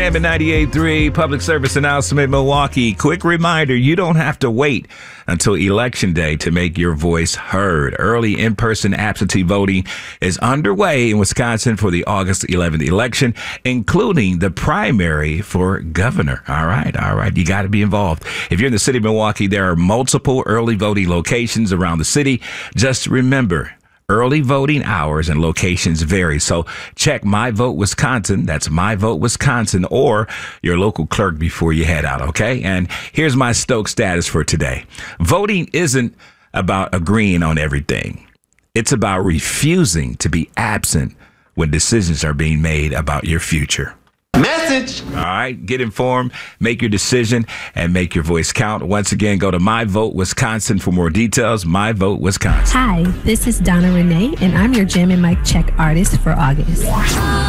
AM 98.3 Public Service Announcement, Milwaukee. Quick reminder, you don't have to wait until Election Day to make your voice heard. Early in-person absentee voting is underway in Wisconsin for the August 11th election, including the primary for governor. All right. You got to be involved. If you're in the city of Milwaukee, there are multiple early voting locations around the city. Just remember, early voting hours and locations vary. So check My Vote Wisconsin. That's My Vote Wisconsin, or your local clerk before you head out, okay? And here's my Stokes status for today. Voting isn't about agreeing on everything. It's about refusing to be absent when decisions are being made about your future. Message. All right, get informed, make your decision, and make your voice count. Once again, go to My Vote Wisconsin for more details. My Vote Wisconsin. Hi, this is Donna Renee, and I'm your Jam and Mic Check artist for August.